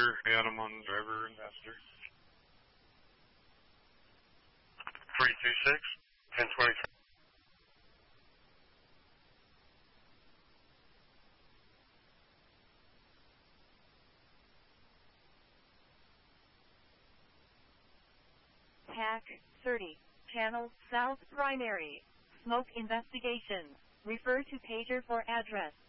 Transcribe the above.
Peter Hanneman, driver investor. 326, 1023. TAC 30, Channel South Primary. Smoke investigation. Refer to pager for address.